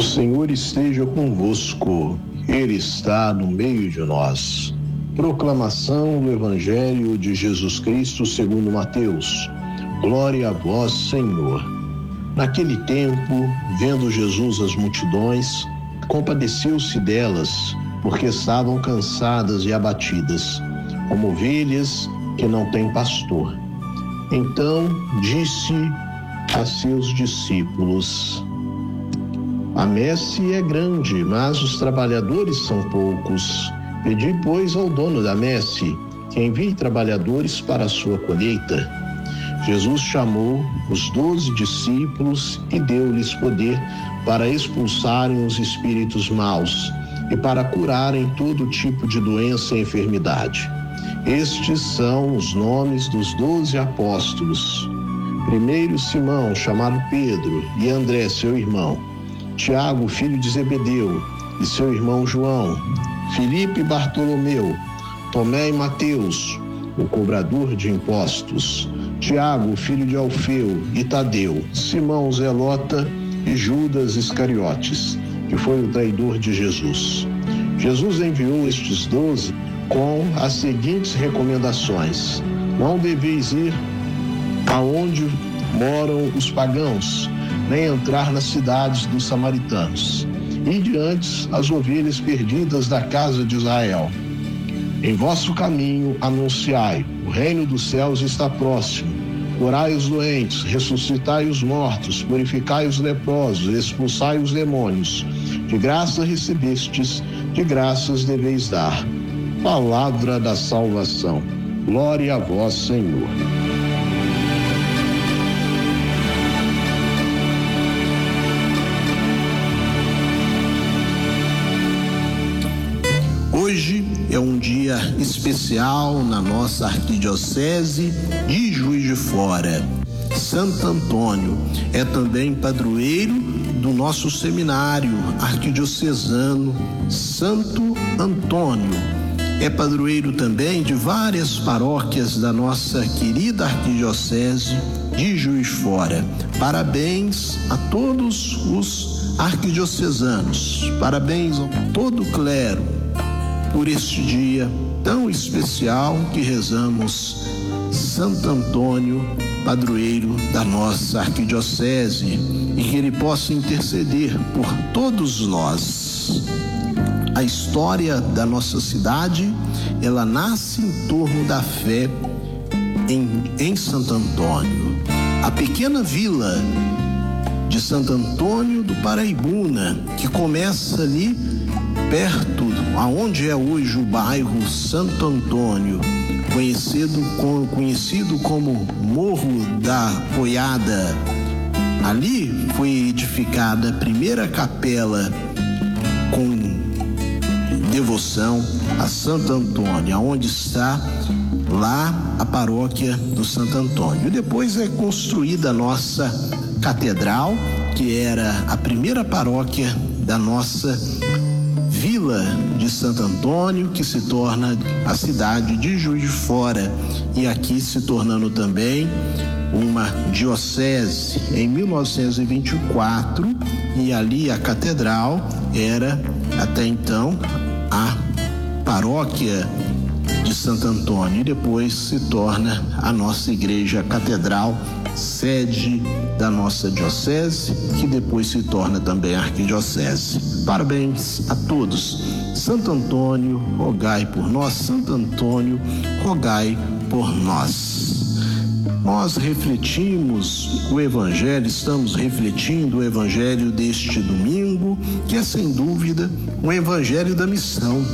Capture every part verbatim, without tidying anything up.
O Senhor esteja convosco, Ele está no meio de nós. Proclamação do Evangelho de Jesus Cristo segundo Mateus. Glória a vós, Senhor. Naquele tempo, vendo Jesus as multidões, compadeceu-se delas, porque estavam cansadas e abatidas, como ovelhas que não têm pastor. Então disse a seus discípulos: a messe é grande, mas os trabalhadores são poucos. Pedi, pois, ao dono da messe que envie trabalhadores para a sua colheita. Jesus chamou os doze discípulos e deu-lhes poder para expulsarem os espíritos maus e para curarem todo tipo de doença e enfermidade. Estes são os nomes dos doze apóstolos. Primeiro, Simão, chamado Pedro, e André, seu irmão. Tiago, filho de Zebedeu, e seu irmão João. Filipe e Bartolomeu. Tomé e Mateus, o cobrador de impostos. Tiago, filho de Alfeu, e Tadeu. Simão Zelota e Judas Iscariotes, que foi o traidor de Jesus. Jesus enviou estes doze com as seguintes recomendações: não deveis ir aonde moram os pagãos, nem entrar nas cidades dos samaritanos. Ide antes as ovelhas perdidas da casa de Israel. Em vosso caminho anunciai: o reino dos céus está próximo. Curai os doentes, ressuscitai os mortos, purificai os leprosos, expulsai os demônios. De graça recebestes, de graças deveis dar. Palavra da salvação. Glória a vós, Senhor. Hoje é um dia especial na nossa arquidiocese de Juiz de Fora. Santo Antônio é também padroeiro do nosso seminário arquidiocesano Santo Antônio. É padroeiro também de várias paróquias da nossa querida arquidiocese de Juiz de Fora. Parabéns a todos os arquidiocesanos, parabéns a todo o clero por este dia tão especial que rezamos Santo Antônio, padroeiro da nossa arquidiocese, e que ele possa interceder por todos nós. A história da nossa cidade, ela nasce em torno da fé em, em Santo Antônio. A pequena vila de Santo Antônio do Paraibuna, que começa ali perto aonde é hoje o bairro Santo Antônio, conhecido, com, conhecido como Morro da Poiada. Ali foi edificada a primeira capela com devoção a Santo Antônio, aonde está lá a paróquia do Santo Antônio. E depois é construída a nossa catedral, que era a primeira paróquia da nossa Vila de Santo Antônio, que se torna a cidade de Juiz de Fora, e aqui se tornando também uma diocese em mil novecentos e vinte e quatro, e ali a catedral era até então a paróquia de Santo Antônio, e depois se torna a nossa igreja catedral, sede da nossa diocese, que depois se torna também a arquidiocese. Parabéns a todos. Santo Antônio, rogai por nós. Santo Antônio, rogai por nós. Nós refletimos o Evangelho, estamos refletindo o Evangelho deste domingo, que é sem dúvida um Evangelho da missão.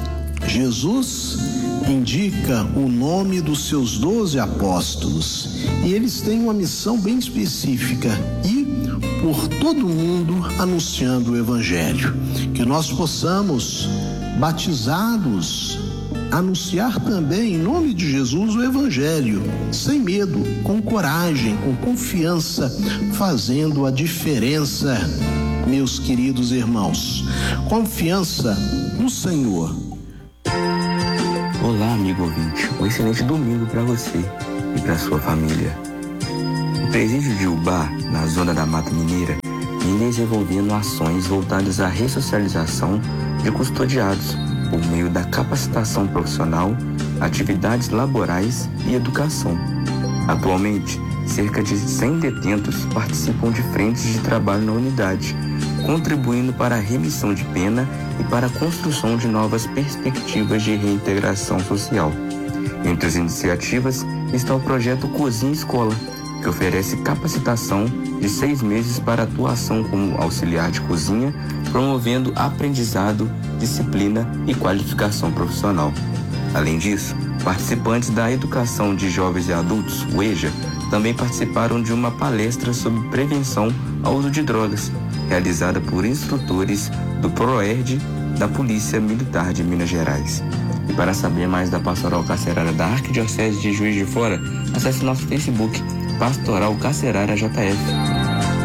Jesus indica o nome dos seus doze apóstolos, e eles têm uma missão bem específica: ir por todo mundo anunciando o Evangelho. Que nós possamos, batizados, anunciar também em nome de Jesus o Evangelho, sem medo, com coragem, com confiança, fazendo a diferença, meus queridos irmãos. Confiança no Senhor. Olá, amigo ouvinte. Um excelente domingo para você e para sua família. O presídio de Ubá, na zona da Mata Mineira, em desenvolvendo ações voltadas à ressocialização de custodiados por meio da capacitação profissional, atividades laborais e educação. Atualmente, cerca de cem detentos participam de frentes de trabalho na unidade, contribuindo para a remissão de pena e para a construção de novas perspectivas de reintegração social. Entre as iniciativas está o projeto Cozinha Escola, que oferece capacitação de seis meses para atuação como auxiliar de cozinha, promovendo aprendizado, disciplina e qualificação profissional. Além disso, participantes da Educação de Jovens e Adultos, o EJA, também participaram de uma palestra sobre prevenção ao uso de drogas, realizada por instrutores do PROERD da Polícia Militar de Minas Gerais. E para saber mais da Pastoral Carcerária da Arquidiocese de Juiz de Fora, acesse nosso Facebook, Pastoral Carcerária J F.